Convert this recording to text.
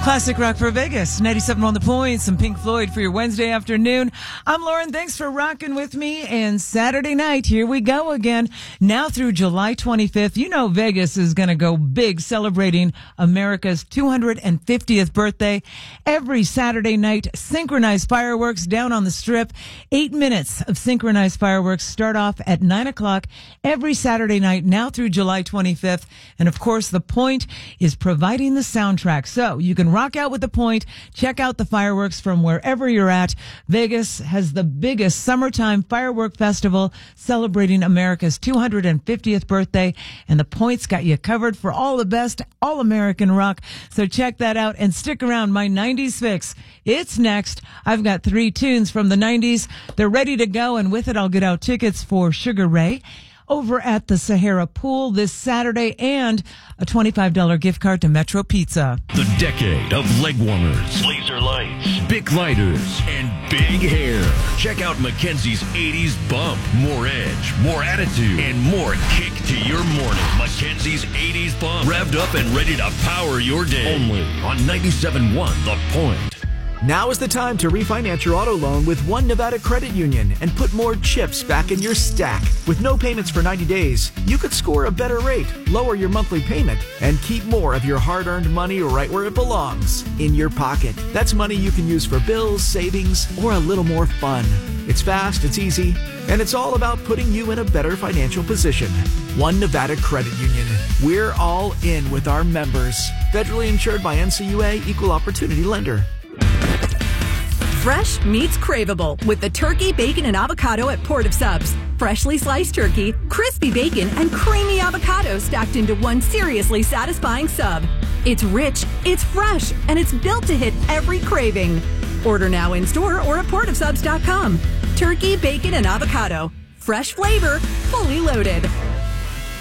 Classic rock for Vegas, 97 on the point, some Pink Floyd for your Wednesday afternoon. I'm Lauren. Thanks for rocking with me. And Saturday night, here we go again. Now through July 25th, you know Vegas is going to go big celebrating America's 250th birthday. Every Saturday night, synchronized fireworks down on the Strip. 8 minutes of synchronized fireworks start off at 9 o'clock every Saturday night, now through July 25th. And of course, the Point is providing the soundtrack. So you can rock out with the Point. Check out the fireworks from wherever you're at. Vegas has the biggest summertime firework festival celebrating America's 250th birthday. And the Point's got you covered for all the best all-American rock. So check that out and stick around. My 90s fix. It's next. I've got 3 tunes from the 90s. They're ready to go. And with it, I'll get out tickets for Sugar Ray over at the Sahara Pool this Saturday and a $25 gift card to Metro Pizza. The decade of leg warmers, laser lights, Bic lighters, and big hair. Check out Mackenzie's 80s bump. More edge, more attitude, and more kick to your morning. Mackenzie's 80s bump. Revved up and ready to power your day. Only on 97.1 The Point. Now is the time to refinance your auto loan with One Nevada Credit Union and put more chips back in your stack. With no payments for 90 days, you could score a better rate, lower your monthly payment, and keep more of your hard-earned money right where it belongs, in your pocket. That's money you can use for bills, savings, or a little more fun. It's fast, it's easy, and it's all about putting you in a better financial position. One Nevada Credit Union. We're all in with our members. Federally insured by NCUA, Equal Opportunity Lender. Fresh meets craveable with the turkey, bacon, and avocado at Port of Subs. Freshly sliced turkey, crispy bacon, and creamy avocado stacked into one seriously satisfying sub. It's rich, it's fresh, and it's built to hit every craving. Order now in store or at portofsubs.com. Turkey, bacon, and avocado. Fresh flavor, fully loaded.